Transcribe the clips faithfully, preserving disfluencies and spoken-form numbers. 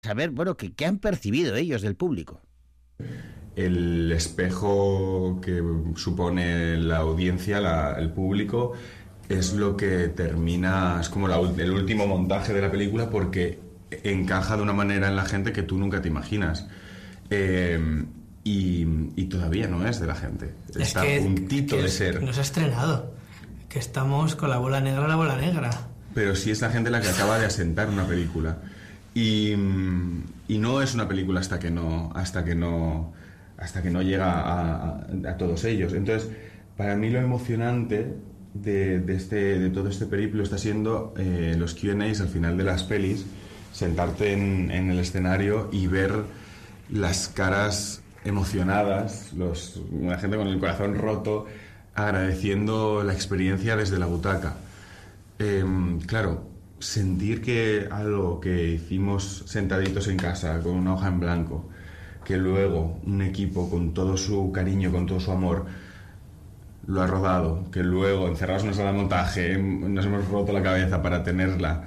saber, bueno, ¿qué, qué han percibido ellos del público? El espejo que supone la audiencia, la, el público, es lo que termina, es como la, el último montaje de la película, porque encaja de una manera en la gente que tú nunca te imaginas. Eh, y, y todavía no es de la gente. Es Está que, a puntito que de es, ser. No se ha estrenado. Que estamos con la bola negra, la bola negra. Pero sí es la gente la que acaba de asentar una película. Y, y no es una película hasta que no, hasta que no, hasta que no llega a, a, a todos ellos. Entonces, para mí lo emocionante de, de, este, de todo este periplo está siendo eh, los Q and A's al final de las pelis, sentarte en, en el escenario y ver las caras emocionadas, los, la gente con el corazón roto, agradeciendo la experiencia desde la butaca. Eh, claro, sentir que algo que hicimos sentaditos en casa, con una hoja en blanco, que luego un equipo con todo su cariño, con todo su amor, lo ha rodado, que luego encerrados en una sala de montaje nos hemos roto la cabeza para tenerla,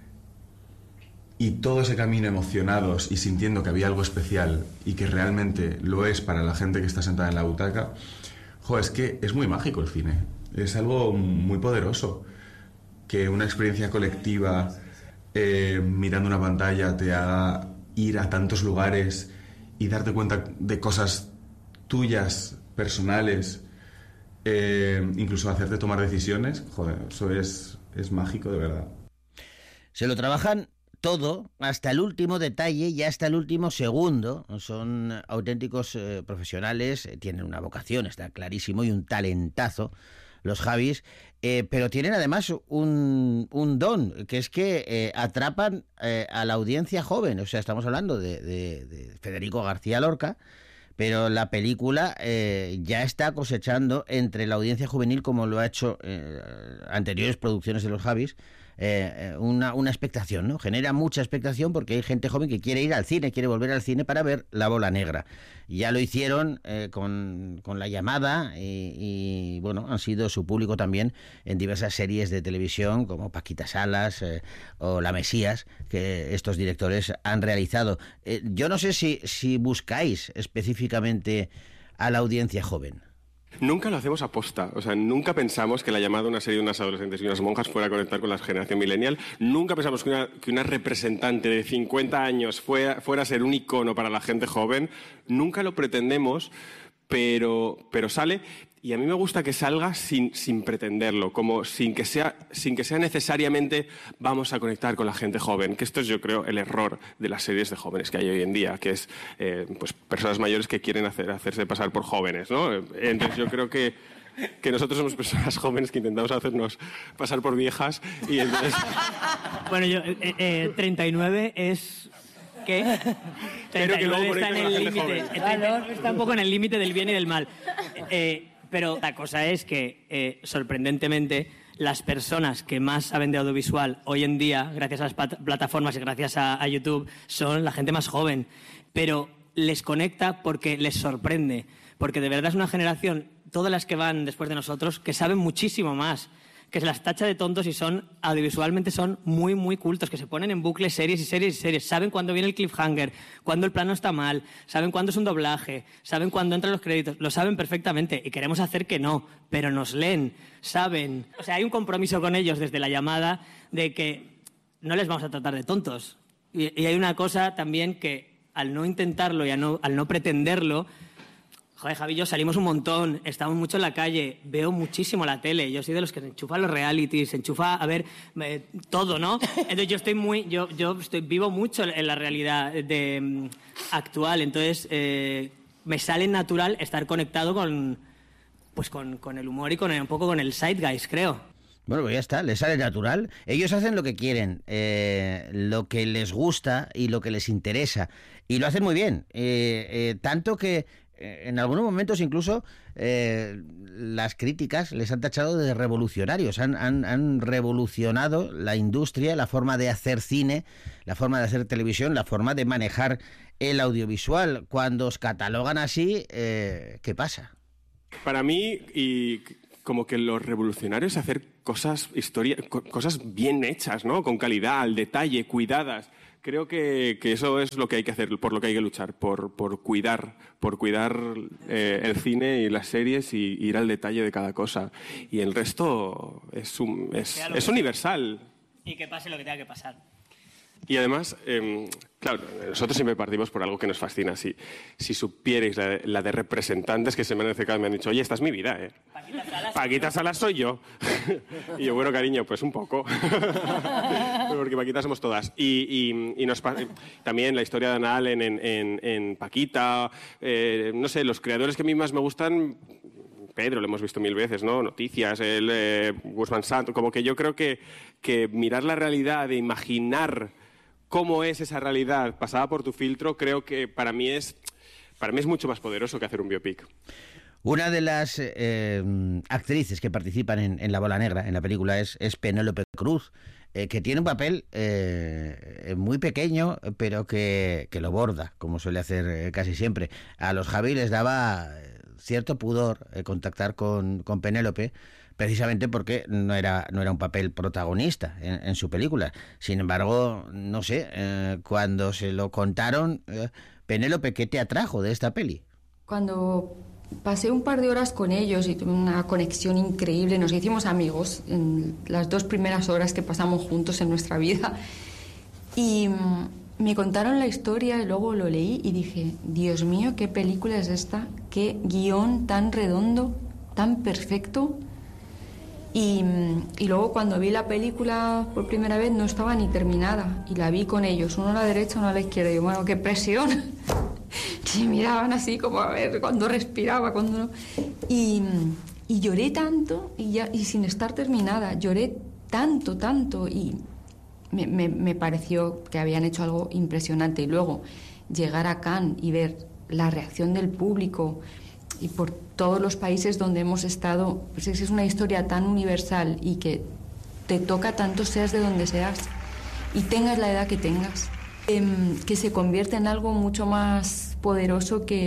y todo ese camino emocionados y sintiendo que había algo especial y que realmente lo es para la gente que está sentada en la butaca, jo, es que es muy mágico el cine, es algo muy poderoso, que una experiencia colectiva eh, mirando una pantalla te haga ir a tantos lugares y darte cuenta de cosas tuyas, personales, eh, incluso hacerte tomar decisiones. Joder, eso es, es mágico de verdad. Se lo trabajan todo, hasta el último detalle y hasta el último segundo. Son auténticos eh, profesionales, eh, tienen una vocación, está clarísimo, y un talentazo, los Javis, eh, pero tienen además un, un don, que es que eh, atrapan eh, a la audiencia joven. O sea, estamos hablando de, de, de Federico García Lorca, pero la película eh, ya está cosechando entre la audiencia juvenil, como lo ha hecho eh, anteriores producciones de los Javis, eh, una, una expectación, ¿no? Genera mucha expectación porque hay gente joven que quiere ir al cine, quiere volver al cine para ver La Bola Negra. Ya lo hicieron eh, con, con La Llamada y, y, bueno, han sido su público también en diversas series de televisión como Paquita Salas eh, o La Mesías, que estos directores han realizado. Eh, yo no sé si, si buscáis específicamente a la audiencia joven. Nunca lo hacemos aposta, o sea, nunca pensamos que La Llamada, una serie de unas adolescentes y unas monjas, fuera a conectar con la generación millennial. Nunca pensamos que una, que una representante de cincuenta años fuera, fuera a ser un icono para la gente joven. Nunca lo pretendemos, pero, pero sale, y a mí me gusta que salga sin, sin pretenderlo, como sin que sea, sin que sea necesariamente vamos a conectar con la gente joven, que esto es, yo creo, el error de las series de jóvenes que hay hoy en día, que es eh, pues personas mayores que quieren hacer, hacerse pasar por jóvenes, ¿no? Entonces yo creo que que nosotros somos personas jóvenes que intentamos hacernos pasar por viejas, y entonces... Bueno, yo eh, eh, treinta y nueve es... ¿Qué? Pero que luego está en el límite. Está un poco en el límite del bien y del mal. Eh, pero la cosa es que, eh, sorprendentemente, las personas que más saben de audiovisual hoy en día, gracias a las pat- plataformas y gracias a, a YouTube, son la gente más joven. Pero les conecta porque les sorprende. Porque de verdad es una generación, todas las que van después de nosotros, que saben muchísimo más, que se las tacha de tontos y son, audiovisualmente son muy, muy cultos, que se ponen en bucle series y series y series, saben cuándo viene el cliffhanger, cuándo el plano está mal, saben cuándo es un doblaje, saben cuándo entran los créditos, lo saben perfectamente, y queremos hacer que no, pero nos leen, saben. O sea, hay un compromiso con ellos desde La Llamada de que no les vamos a tratar de tontos. Y, y hay una cosa también que, al no intentarlo y a no, al no pretenderlo, joder, Javi y yo salimos un montón, estamos mucho en la calle, veo muchísimo la tele, yo soy de los que se enchufa los realities, se enchufa a ver eh, todo, ¿no? Entonces yo estoy muy, yo, yo estoy, vivo mucho en la realidad de, um, actual, entonces eh, me sale natural estar conectado con, pues con, con el humor y con el, un poco con el zeitgeist, creo. Bueno, pues ya está, les sale natural. Ellos hacen lo que quieren, eh, lo que les gusta y lo que les interesa. Y lo hacen muy bien. Eh, eh, tanto que eh, en algunos momentos incluso eh, las críticas les han tachado de revolucionarios. Han, han, han revolucionado la industria, la forma de hacer cine, la forma de hacer televisión, la forma de manejar el audiovisual. Cuando os catalogan así, eh, ¿qué pasa? Para mí, y como que lo revolucionario es hacer cosas, historia, co- cosas bien hechas, ¿no? Con calidad, al detalle, cuidadas. Creo que, que eso es lo que hay que hacer, por lo que hay que luchar, por, por cuidar, por cuidar eh, el cine y las series y ir al detalle de cada cosa. Y el resto es, un, es, es universal. Y que pase lo que tenga que pasar. Y además, eh, claro, nosotros siempre partimos por algo que nos fascina. Si, si supierais la de, la de representantes que se me han acercado y me han dicho, oye, esta es mi vida, ¿eh? Paquita Salas. Paquita Salas soy yo. Y yo, bueno, cariño, pues un poco. Porque Paquita somos todas. Y, y, y nos también la historia de Ana Allen en, en, en Paquita. Eh, no sé, los creadores que a mí más me gustan... Pedro, lo hemos visto mil veces, ¿no? Noticias, el eh, Guzmán Santo, como que yo creo que, que mirar la realidad e imaginar cómo es esa realidad pasada por tu filtro, creo que para mí es, para mí es mucho más poderoso que hacer un biopic. Una de las eh, actrices que participan en, en La Bola Negra, en la película, es, es Penélope Cruz, eh, que tiene un papel eh, muy pequeño, pero que, que lo borda, como suele hacer eh, casi siempre. A los Javi les daba cierto pudor eh, contactar con, con Penélope, precisamente porque no era, no era un papel protagonista en, en su película. Sin embargo, no sé, eh, cuando se lo contaron, eh, Penélope, ¿qué te atrajo de esta peli? Cuando pasé un par de horas con ellos y tuve una conexión increíble, nos hicimos amigos en las dos primeras horas que pasamos juntos en nuestra vida. Y me contaron la historia y luego lo leí y dije, Dios mío, qué película es esta, qué guión tan redondo, tan perfecto. Y, y luego cuando vi la película por primera vez no estaba ni terminada y la vi con ellos, uno a la derecha, uno a la izquierda. Y yo, bueno, qué presión. Y miraban así como a ver cuando respiraba, cuando no. Y, y lloré tanto y, ya, y sin estar terminada, lloré tanto, tanto y... Me, me, me pareció que habían hecho algo impresionante. Y luego llegar a Cannes y ver la reacción del público y por todos los países donde hemos estado, pues es una historia tan universal y que te toca tanto seas de donde seas y tengas la edad que tengas, eh, que se convierte en algo mucho más poderoso que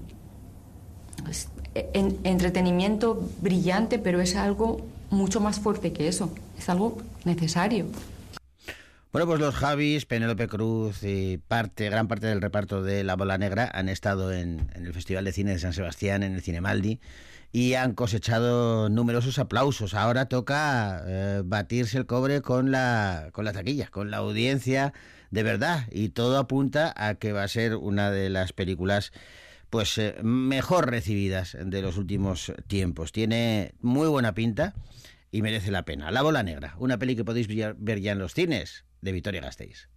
eh, en, entretenimiento brillante, pero es algo mucho más fuerte que eso, es algo necesario. Bueno, pues los Javis, Penélope Cruz y parte, gran parte del reparto de La Bola Negra han estado en, en el Festival de Cine de San Sebastián, en el Cinemaldi, y han cosechado numerosos aplausos. Ahora toca eh, batirse el cobre con la, con la taquilla, con la audiencia de verdad, y todo apunta a que va a ser una de las películas pues eh, mejor recibidas de los últimos tiempos. Tiene muy buena pinta y merece la pena. La Bola Negra, una peli que podéis ver ya en los cines, de Vitoria Gasteiz.